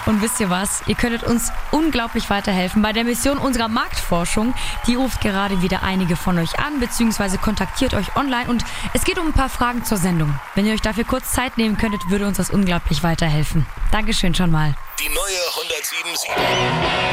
Und wisst ihr was? Ihr könntet uns unglaublich weiterhelfen bei der Mission unserer Marktforschung. Die ruft gerade wieder einige von euch an, beziehungsweise kontaktiert euch online. Und es geht um ein paar Fragen zur Sendung. Wenn ihr euch dafür kurz Zeit nehmen könntet, würde uns das unglaublich weiterhelfen. Dankeschön schon mal. Die neue 107.7.